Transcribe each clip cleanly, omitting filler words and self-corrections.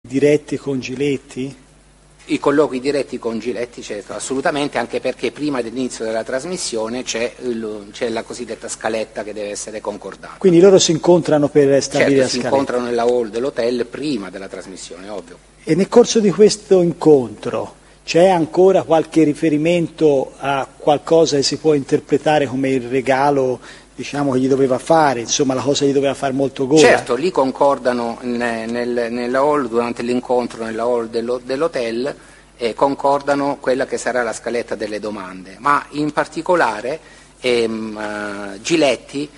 diretti con Giletti? I colloqui diretti con Giletti, certo, assolutamente, anche perché prima dell'inizio della trasmissione c'è la cosiddetta scaletta che deve essere concordata. Quindi loro si incontrano per stabilire la scaletta? Si incontrano nella hall dell'hotel prima della trasmissione, ovvio. E nel corso di questo incontro c'è ancora qualche riferimento a qualcosa che si può interpretare come il regalo, diciamo, che gli doveva fare, insomma la cosa gli doveva fare molto gola? Certo, lì concordano nella hall, durante l'incontro nella hall dell'hotel, concordano quella che sarà la scaletta delle domande, ma in particolare Giletti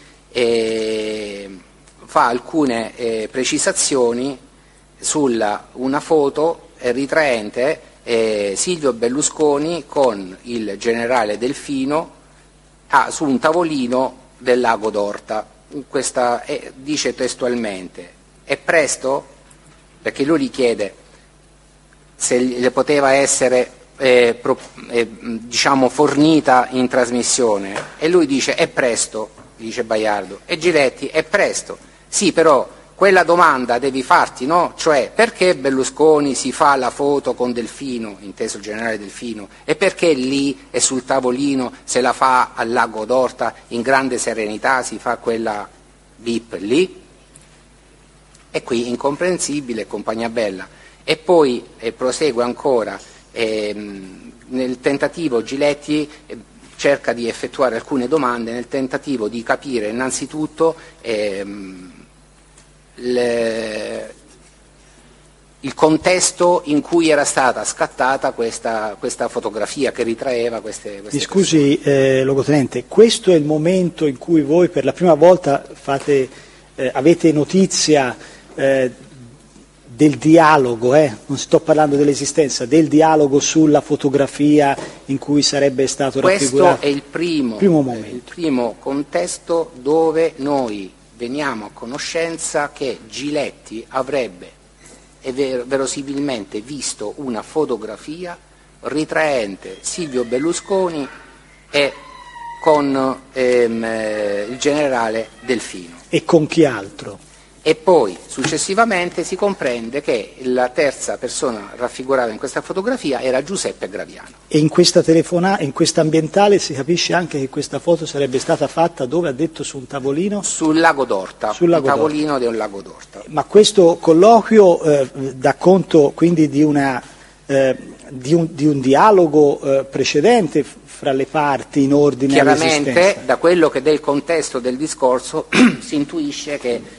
fa alcune precisazioni sulla una foto ritraente Silvio Berlusconi con il generale Delfino su un tavolino del lago d'Orta. Questa dice testualmente: è presto? Perché lui gli chiede se le poteva essere diciamo fornita in trasmissione, e lui dice è presto, dice Baiardo, e Giletti è presto, sì, però quella domanda devi farti, no? Cioè, perché Berlusconi si fa la foto con Delfino, inteso il generale Delfino, e perché lì e sul tavolino se la fa al lago d'Orta in grande serenità, si fa quella bip lì? E qui incomprensibile, compagnia bella. E poi prosegue ancora, nel tentativo Giletti cerca di effettuare alcune domande nel tentativo di capire innanzitutto il contesto in cui era stata scattata questa fotografia che ritraeva queste Mi scusi, Locotenente, questo è il momento in cui voi per la prima volta avete notizia del dialogo, non sto parlando dell'esistenza, del dialogo sulla fotografia in cui sarebbe stato raffigurato? Questo è il primo momento. Il primo contesto dove noi veniamo a conoscenza che Giletti avrebbe verosimilmente visto una fotografia ritraente Silvio Berlusconi e con il generale Delfino. E con chi altro? E poi successivamente si comprende che la terza persona raffigurata in questa fotografia era Giuseppe Graviano. E in questa in questa ambientale si capisce anche che questa foto sarebbe stata fatta dove, ha detto, su un tavolino? Sul lago d'Orta, un tavolino del lago d'Orta. Ma questo colloquio dà conto quindi di un dialogo precedente fra le parti in ordine all'esistenza? Chiaramente, da quello che è il contesto del discorso si intuisce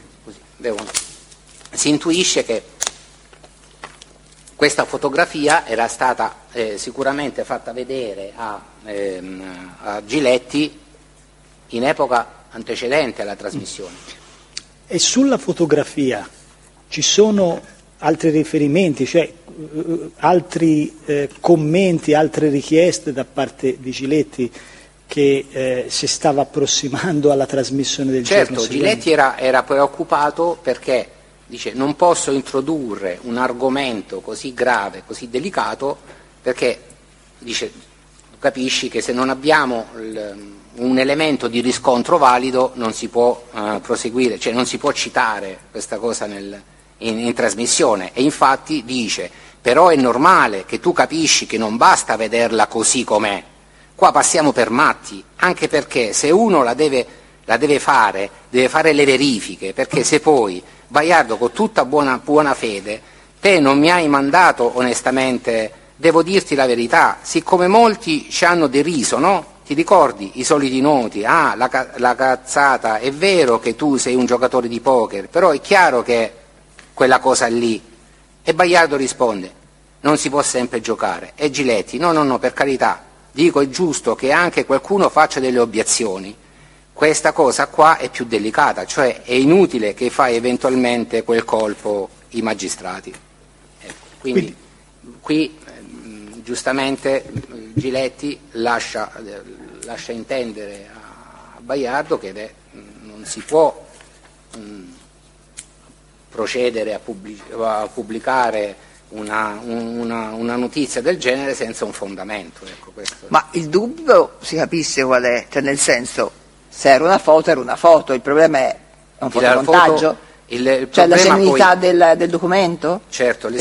che questa fotografia era stata sicuramente fatta vedere a Giletti in epoca antecedente alla trasmissione. E sulla fotografia ci sono altri riferimenti, cioè altri commenti, altre richieste da parte di Giletti che si stava approssimando alla trasmissione del giorno seguente? Certo, Giletti era preoccupato perché dice non posso introdurre un argomento così grave, così delicato, perché dice capisci che se non abbiamo un elemento di riscontro valido non si può proseguire, cioè non si può citare questa cosa in trasmissione, e infatti dice però è normale che tu capisci che non basta vederla così com'è. Qua passiamo per matti, anche perché se uno la deve fare, deve fare le verifiche, perché se poi Baiardo con tutta buona fede, te non mi hai mandato onestamente, devo dirti la verità, siccome molti ci hanno deriso, no? Ti ricordi i soliti noti, la cazzata, è vero che tu sei un giocatore di poker, però è chiaro che quella cosa lì, e Baiardo risponde, non si può sempre giocare, e Giletti, no, per carità, dico è giusto che anche qualcuno faccia delle obiezioni, questa cosa qua è più delicata, cioè è inutile che fai eventualmente quel colpo i magistrati. Quindi qui giustamente Giletti lascia intendere a Baiardo che non si può procedere a pubblicare una notizia del genere senza un fondamento. Ecco, questo. Ma il dubbio si capisce qual è, cioè nel senso, se era una foto, il problema è un fotomontaggio? Cioè la genuinità del documento? Certo.